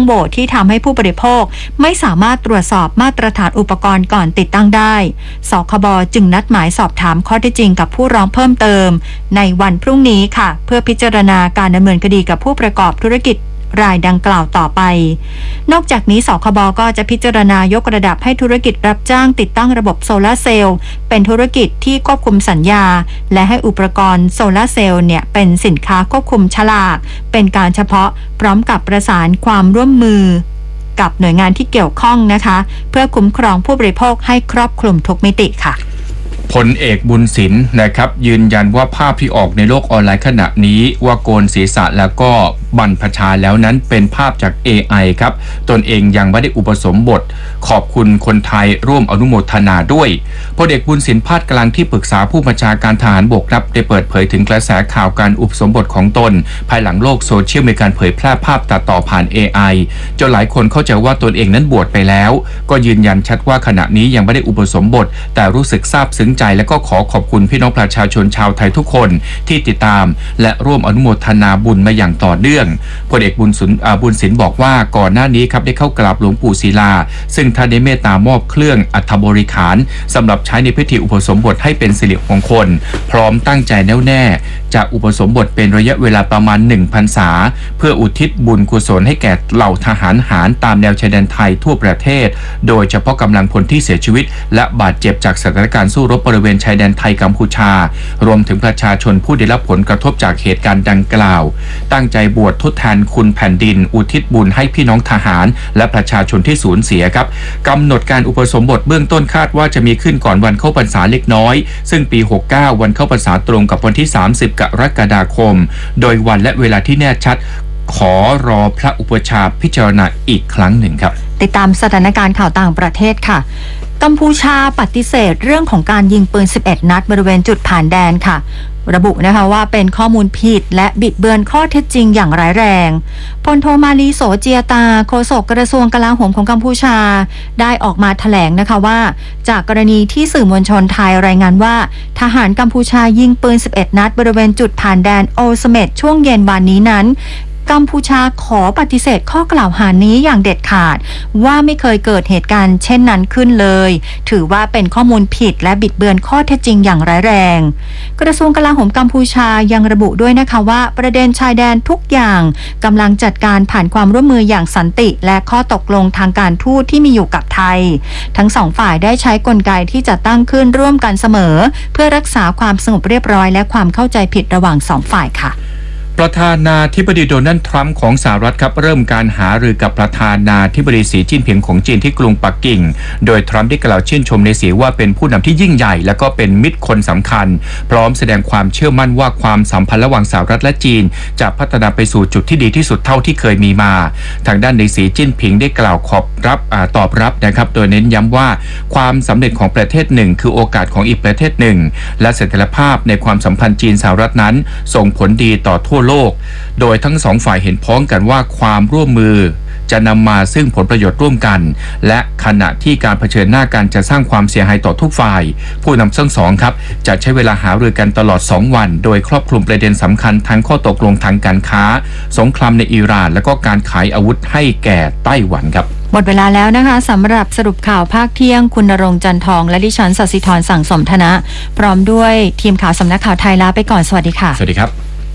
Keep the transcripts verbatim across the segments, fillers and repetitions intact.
โหว่ที่ทำให้ผู้บริโภคไม่สามารถตรวจสอบมาตรฐานอุปกรณ์ก่อนติดตั้งได้สคบจึงนัดหมายสอบถามข้อเท็จจริงกับผู้ร้องเพิ่มเติมในวันพรุ่งนี้ค่ะเพื่อพิจารณาการดำเนินคดีกับผู้ประกอบธุรกิจรายดังกล่าวต่อไปนอกจากนี้สคบก็จะพิจารณายกระดับให้ธุรกิจรับจ้างติดตั้งระบบโซลาร์เซลล์เป็นธุรกิจที่ควบคุมสัญญาและให้อุปกรณ์โซลาร์เซลล์เนี่ยเป็นสินค้าควบคุมฉลากเป็นการเฉพาะพร้อมกับประสานความร่วมมือกับหน่วยงานที่เกี่ยวข้องนะคะเพื่อคุ้มครองผู้บริโภคให้ครอบคลุมทุกมิติค่ะพลเอกบุญสินนะครับยืนยันว่าภาพที่ออกในโลกออนไลน์ขณะนี้ว่าโกนศีรษะแล้วก็บรรพชาแล้วนั้นเป็นภาพจาก เอ ไอ ครับตนเองยังไม่ได้อุปสมบทขอบคุณคนไทยร่วมอนุโมทนาด้วยพลเอกบุญสินพาดกลางที่ปรึกษาผู้บัญชาการทหารบกครับได้เปิดเผยถึงกระแสข่าวการอุปสมบทของตนภายหลังโลกโซเชียลมีการเผยแพร่ภาพตัดต่อผ่าน เอ ไอ จนหลายคนเข้าใจว่าตนเองนั้นบวชไปแล้วก็ยืนยันชัดว่าขณะนี้ยังไม่ได้อุปสมบทแต่รู้สึกซาบซึ้งใจและก็ขอขอบคุณพี่น้องประชาชนชาวไทยทุกคนที่ติดตามและร่วมอนุโมทนาบุญมาอย่างต่อเนื่องพลเอกบุญสุนบุญศิลป์บอกว่าก่อนหน้านี้ครับได้เข้ากราบหลวงปู่ศิลาซึ่งท่านได้เมตตามอบเครื่องอัฐบริขารสำหรับใช้ในพิธีอุปสมบทให้เป็นสิริมงคลพร้อมตั้งใจแน่วแน่จะอุปสมบทเป็นระยะเวลาประมาณหนึ่งพรรษาเพื่ออุทิศบุญกุศลให้แก่เหล่าทหารหารตามแนวชายแดนไทยทั่วประเทศโดยเฉพาะกำลังพลที่เสียชีวิตและบาดเจ็บจากสถานการณ์สู้รบบริเวณชายแดนไทยกัมพูชารวมถึงประชาชนผู้ได้รับผลกระทบจากเหตุการณ์ดังกล่าวตั้งใจบวชทดแทนคุณแผ่นดินอุทิศบุญให้พี่น้องทหารและประชาชนที่สูญเสียครับกำหนดการอุปสมบทเบื้องต้นคาดว่าจะมีขึ้นก่อนวันเข้าพรรษาเล็กน้อยซึ่งปีหกเก้าวันเข้าพรรษาตรงกับวันที่สามสิบกรกฎาคมโดยวันและเวลาที่แน่ชัดขอรอพระอุปชาพิจารณาอีกครั้งหนึ่งครับติดตามสถานการณ์ข่าวต่างประเทศค่ะกัมพูชาปฏิเสธเรื่องของการยิงปืนสิบเอ็ดนัดบริเวณจุดผ่านแดนค่ะระบุนะคะว่าเป็นข้อมูลผิดและบิดเบือนข้อเท็จจริงอย่างร้ายแรงพลโทมาลีโสเจียตาโฆษกกระทรวงกลาโหมของกัมพูชาได้ออกมาแถลงนะคะว่าจากกรณีที่สื่อมวลชนไทยรายงานว่าทหารกัมพูชายิงปืนสิบเอ็ดนัดบริเวณจุดผ่านแดนโอเสเม็ดช่วงเย็นวันนี้นั้นกัมพูชาขอปฏิเสธข้อกล่าวหานี้อย่างเด็ดขาดว่าไม่เคยเกิดเหตุการณ์เช่นนั้นขึ้นเลยถือว่าเป็นข้อมูลผิดและบิดเบือนข้อเท็จจริงอย่างร้ายแรงกระทรวงกลาโหมกัมพูชายังระบุด้วยนะคะว่าประเด็นชายแดนทุกอย่างกำลังจัดการผ่านความร่วมมืออย่างสันติและข้อตกลงทางการทูตที่มีอยู่กับไทยทั้งสองฝ่ายได้ใช้กลไกที่จะตั้งขึ้นร่วมกันเสมอเพื่อรักษาความสงบเรียบร้อยและความเข้าใจผิดระหว่างสองฝ่ายค่ะประธานาธิบดีโดนัลด์ทรัมป์ของสหรัฐครับเริ่มการหารือกับประธานาธิบดีสีจิ้นผิงของจีนที่กรุงปักกิ่งโดยทรัมป์ได้กล่าวชื่นชมในสีว่าเป็นผู้นำที่ยิ่งใหญ่และก็เป็นมิตรคนสำคัญพร้อมแสดงความเชื่อมั่นว่าความสัมพันธ์ระหว่างสหรัฐและจีนจะพัฒนาไปสู่จุดที่ดีที่สุดเท่าที่เคยมีมาทางด้านในสีจิ้นผิงได้กล่าวขอบรับอตอบรับนะครับโดยเน้นย้ำว่าความสำเร็จของประเทศหนึ่งคือโอกาสของอีกประเทศหนึ่งและเสถียรภาพในความสัมพันธ์จีนสหรัฐนั้นส่งผลดีต่อทั่วโลกโดยทั้งสองฝ่ายเห็นพ้องกันว่าความร่วมมือจะนำมาซึ่งผลประโยชน์ร่วมกันและขณะที่การเผชิญหน้ากันจะสร้างความเสียหายต่อทุกฝ่ายผู้นำทั้งสองครับจะใช้เวลาหารือกันตลอดสองวันโดยครอบคลุมประเด็นสำคัญทั้งข้อตกลงทางการค้าสงครามในอิหร่านและก็การขายอาวุธให้แก่ไต้หวันครับหมดเวลาแล้วนะคะสำหรับสรุปข่าวภาคเที่ยงคุณณรงค์จันทองและดิฉันศศิธรสั่งสมธนะพร้อมด้วยทีมข่าวสำนักข่าวไทยลาไปก่อนสวัสดีค่ะสวัสดีครับ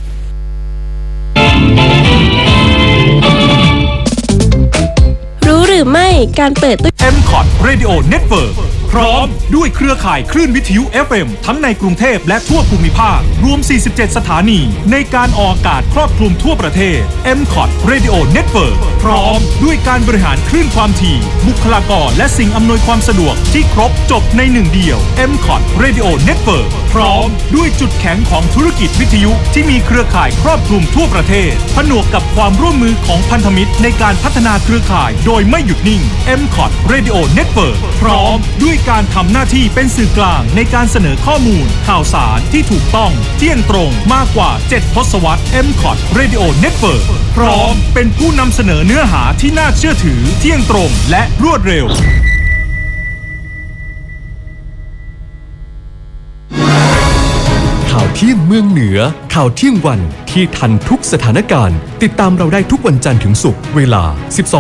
รู้หรือไม่การเปิดตู้เอ็ม คอท Radio Network พร้อมด้วยเครือข่ายคลื่นวิทยุ เอฟ เอ็ม ทั้งในกรุงเทพและทั่วภูมิภาครวมสี่สิบเจ็ดสถานีในการออกอากาศครอบคลุมทั่วประเทศ เอ็ม คอท Radio Network พร้อมด้วยการบริหารคลื่นความถี่บุคลากรและสิ่งอำนวยความสะดวกที่ครบจบในหนึ่งเดียว เอ็ม คอท Radio Network พร้อมด้วยจุดแข็งของธุรกิจวิทยุที่มีเครือข่ายครอบคลุมทั่วประเทศผนวกกับความร่วมมือของพันธมิตรในการพัฒนาเครือข่ายโดยไม่หยุดนิ่ง เอ็ม คอท Radio Network พร้อมด้วยการทำหน้าที่เป็นสื่อกลางในการเสนอข้อมูลข่าวสารที่ถูกต้องเที่ยงตรงมากกว่าเจ็ดทศวรรษ เอ็ม คอท Radio Network พร้อมเป็นผู้นำเสนอเนื้อหาที่น่าเชื่อถือเที่ยงตรงและรวดเร็วข่าวเที่ยงเมืองเหนือข่าวเที่ยงวันที่ทันทุกสถานการณ์ติดตามเราได้ทุกวันจันทร์ถึงศุกร์เวลา สิบสอง